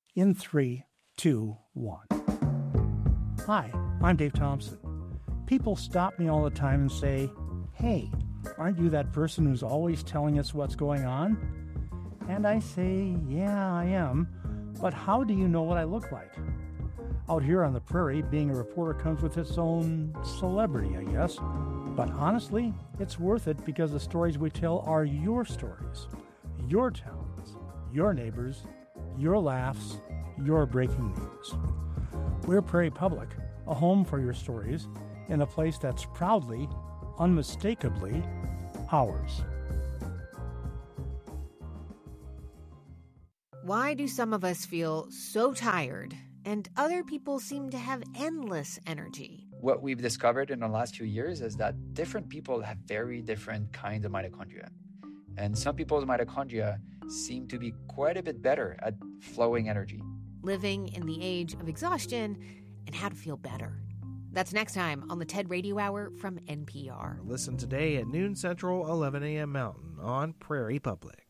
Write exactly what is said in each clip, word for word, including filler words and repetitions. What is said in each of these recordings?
In three, two, one. Hi, I'm Dave Thompson. People stop me all the time and say, "Hey, aren't you that person who's always telling us what's going on?" And I say, "Yeah, I am. But how do you know what I look like?" Out here on the prairie, being a reporter comes with its own celebrity, I guess. But honestly, it's worth it because the stories we tell are your stories, your towns, your neighbors, your laughs, your breaking news. We're Prairie Public, a home for your stories in a place that's proudly, unmistakably ours. Why do some of us feel so tired and other people seem to have endless energy? What we've discovered in the last few years is that different people have very different kinds of mitochondria. And some people's mitochondria seem to be quite a bit better at flowing energy. Living in the age of exhaustion and how to feel better. That's next time on the TED Radio Hour from N P R. Listen today at noon Central, eleven a.m. Mountain on Prairie Public.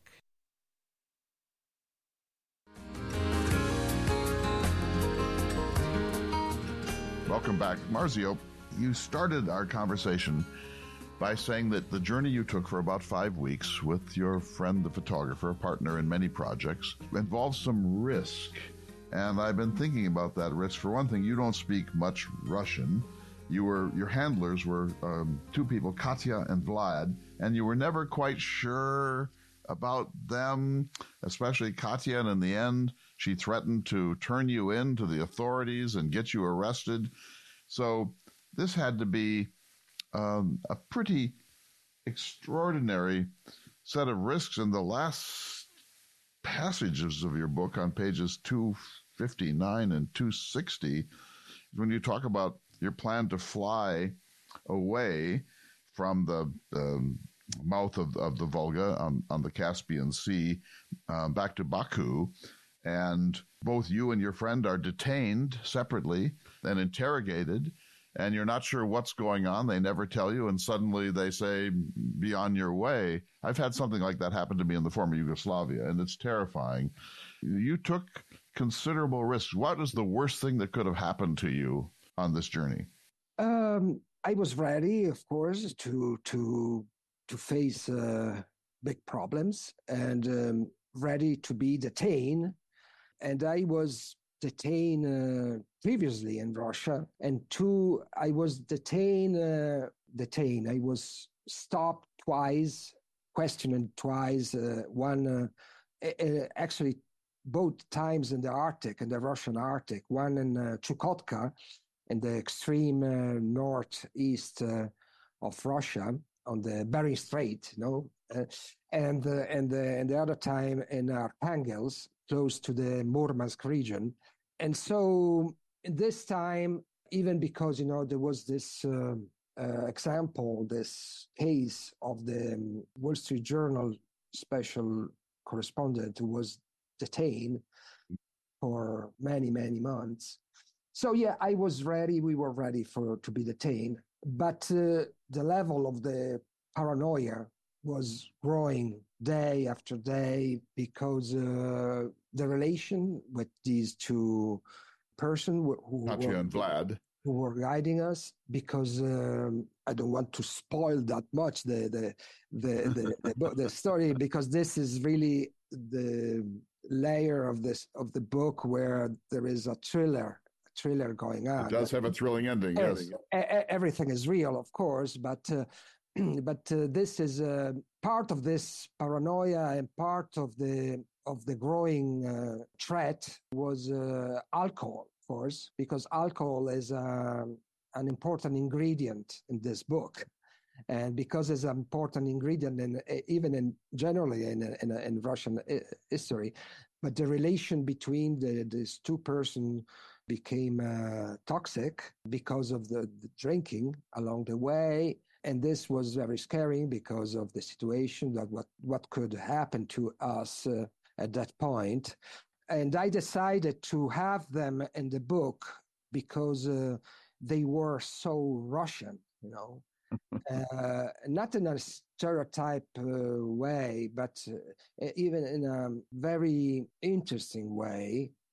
Welcome back. Marzio, you started our conversation by saying that the journey you took for about five weeks with your friend, the photographer, a partner in many projects, involved some risk. And I've been thinking about that risk. For one thing, you don't speak much Russian. You were your handlers were um, two people, Katya and Vlad, and you were never quite sure about them, especially Katya. And in the end, she threatened to turn you in to the authorities and get you arrested. So this had to be um, a pretty extraordinary set of risks. In the last passages of your book on pages two fifty-nine and two sixty, when you talk about your plan to fly away from the um, mouth of, of the Volga on, on the Caspian Sea um, back to Baku, and both you and your friend are detained separately and interrogated, and you're not sure what's going on. They never tell you, and suddenly they say, "Be on your way." I've had something like that happen to me in the former Yugoslavia, and it's terrifying. You took considerable risks. What is the worst thing that could have happened to you on this journey? Um, I was ready, of course, to to to face uh, big problems, and um, ready to be detained. And I was detained uh, previously in Russia, and two, I was detained. Uh, detained. I was stopped twice, questioned twice. Uh, one, uh, uh, actually, both times in the Arctic, in the Russian Arctic. One in uh, Chukotka, in the extreme uh, northeast uh, of Russia, on the Bering Strait, you know, uh, and uh, and the and the other time in Arkhangelsk, close to the Murmansk region. And so this time, even because, you know, there was this uh, uh, example, this case of the um, Wall Street Journal special correspondent who was detained for many, many months. So, yeah, I was ready. We were ready for to be detained. But uh, the level of the paranoia was growing day after day because uh, the relation with these two persons who, who, Katya were, and Vlad. who were guiding us, because um, I don't want to spoil that much the the the the, the, the, the story, because this is really the layer of this of the book where there is a thriller thriller going on. It does have a thrilling ending, yes. Everything is real, of course, but uh, but uh, this is uh, part of this paranoia, and part of the of the growing uh, threat was uh, alcohol, of course, because alcohol is uh, an important ingredient in this book. And because it's an important ingredient, in, even in generally in, in, in Russian history, but the relation between the, these two persons became uh, toxic because of the, the drinking along the way. And this was very scary because of the situation, that what, what could happen to us uh, at that point. And I decided to have them in the book because uh, they were so Russian, you know. Uh, not in a stereotype uh, way, but uh, even in a very interesting way.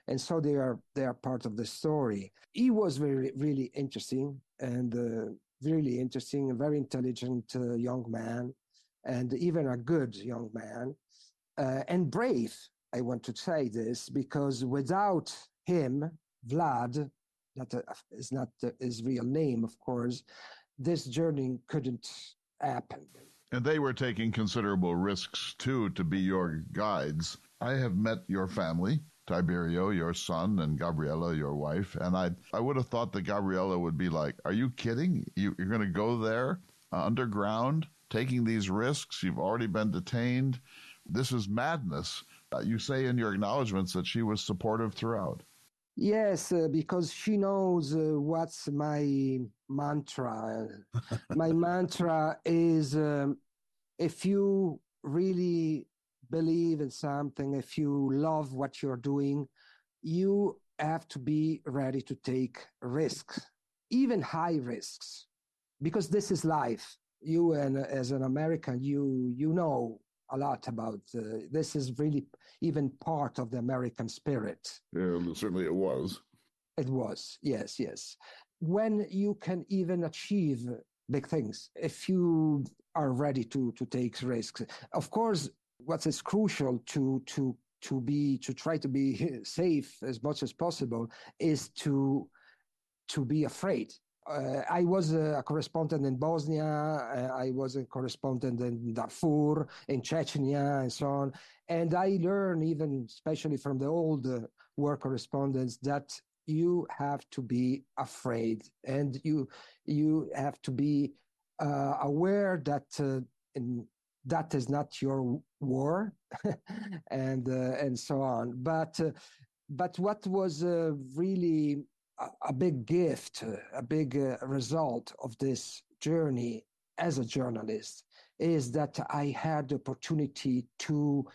And so they are they are part of the story. He was very really interesting and uh, really interesting, a very intelligent uh, young man, and even a good young man, uh, and brave. I want to say this because without him, Vlad, that uh, is not uh, his real name, of course, this journey couldn't happen. And they were taking considerable risks, too, to be your guides. I have met your family, Tiberio, your son, and Gabriella, your wife, and I I would have thought that Gabriella would be like, are you kidding? You, you're going to go there uh, underground, taking these risks? You've already been detained. This is madness. Uh, you say in your acknowledgments that she was supportive throughout. Yes, uh, because she knows uh, what's my mantra. My mantra is um, if you really believe in something, if you love what you're doing, you have to be ready to take risks, even high risks, because this is life. You, and as an American, you you know a lot about uh, this is really even part of the American spirit. Yeah, certainly it was. It was, yes, yes. When you can even achieve big things, if you are ready to to take risks. Of course, what is crucial to to to be to try to be safe as much as possible is to to be afraid. Uh, I was a correspondent in Bosnia. Uh, I was a correspondent in Darfur, in Chechnya, and so on. And I learned, even especially from the old uh, war correspondents, that you have to be afraid, and you you have to be uh, aware that uh, in, that is not your war, and uh, and so on. But uh, but what was uh, really a big gift, a big uh, result of this journey as a journalist is that I had the opportunity to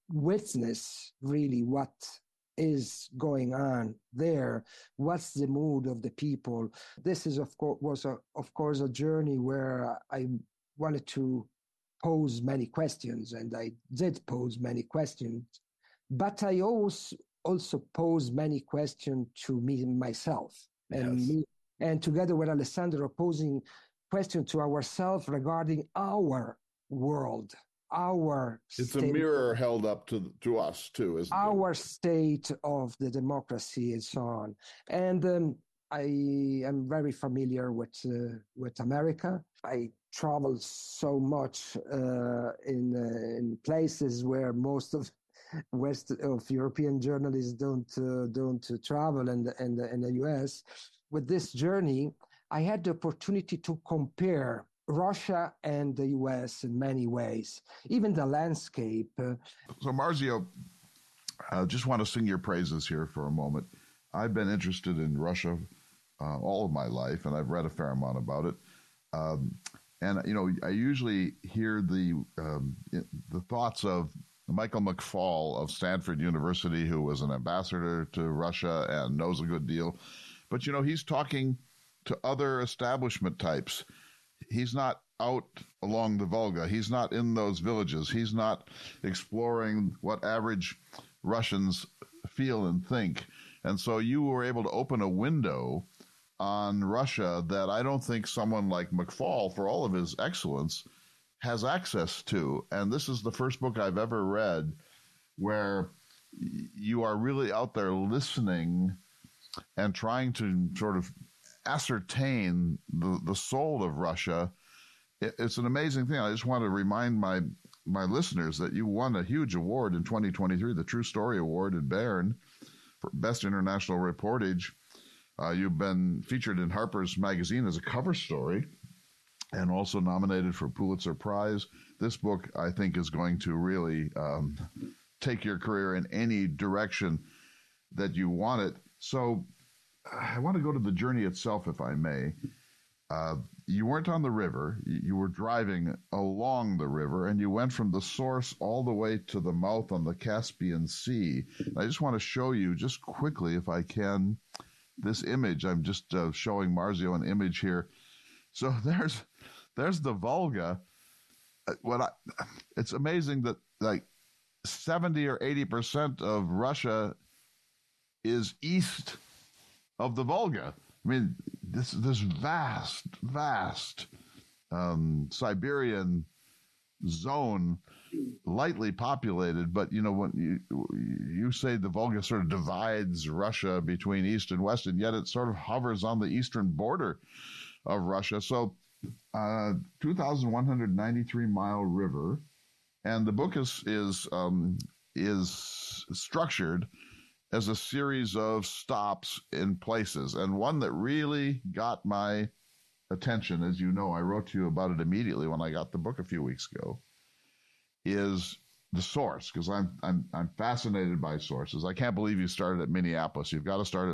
witness really what is going on there, what's the mood of the people. This is of course was a, of course a journey where I wanted to pose many questions, and I did pose many questions, but I also also pose many questions to me myself, and yes. me, and together with Alessandro, posing questions to ourselves regarding our world, our it's state, a mirror held up to to us too, isn't it? Our state of the democracy and so on. And um, I am very familiar with uh, with America. I travel so much uh, in uh, in places where most of West of European journalists don't uh, don't uh, travel, and and in the U S. With this journey, I had the opportunity to compare Russia and the U S in many ways, even the landscape. Uh, so Marzio, I just want to sing your praises here for a moment. I've been interested in Russia uh, all of my life, and I've read a fair amount about it. Um, and you know, I usually hear the um, the thoughts of Michael McFaul of Stanford University, who was an ambassador to Russia and knows a good deal. But, you know, he's talking to other establishment types. He's not out along the Volga. He's not in those villages. He's not exploring what average Russians feel and think. And so you were able to open a window on Russia that I don't think someone like McFaul, for all of his excellence, has access to. And this is the first book I've ever read where you are really out there listening and trying to sort of ascertain the, the soul of Russia. It, it's an amazing thing. I just want to remind my my listeners that you won a huge award in twenty twenty-three, the True Story Award in Bern for Best International Reportage. Uh, you've been featured in Harper's Magazine as a cover story, and also nominated for Pulitzer Prize. This book, I think, is going to really um, take your career in any direction that you want it. So I want to go to the journey itself, if I may. Uh, you weren't on the river. You were driving along the river, and you went from the source all the way to the mouth on the Caspian Sea. I just want to show you just quickly, if I can, this image. I'm just uh, showing Marzio an image here. So there's there's the Volga. What I, it's amazing that like seventy or eighty percent of Russia is east of the Volga. I mean, this this vast, vast um, Siberian zone, lightly populated, but you know when you you say the Volga sort of divides Russia between east and west, and yet it sort of hovers on the eastern border of Russia. So, uh, two thousand one hundred ninety-three mile river, and the book is is um, is structured as a series of stops in places, and one that really got my attention, as you know, I wrote to you about it immediately when I got the book a few weeks ago, is the source, because I'm I'm I'm fascinated by sources. I can't believe you started at Minneapolis. You've got to start